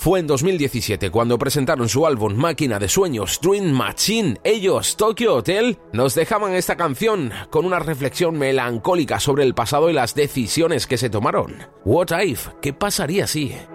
Fue en 2017 cuando presentaron su álbum Máquina de Sueños, Dream Machine. Ellos, Tokyo Hotel, nos dejaban esta canción con una reflexión melancólica sobre el pasado y las decisiones que se tomaron. What if? ¿Qué pasaría si?